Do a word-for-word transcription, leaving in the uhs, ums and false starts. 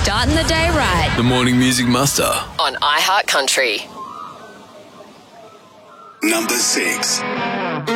starting the day right. The Morning Music Muster on iHeart Country. Number six.